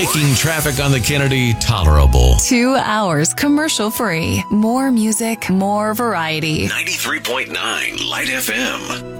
making traffic on the Kennedy tolerable. 2 hours commercial free. More music, more variety. 93.9 Light FM.